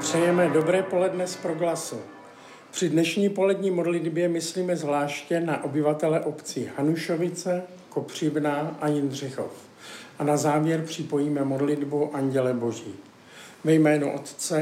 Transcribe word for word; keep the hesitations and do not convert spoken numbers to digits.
Přejeme dobré poledne z Proglasu. Při dnešní polední modlitbě myslíme zvláště na obyvatele obcí Hanušovice, Kopřivná a Jindřichov. A na závěr připojíme modlitbu Anděle Boží. Ve jménu Otce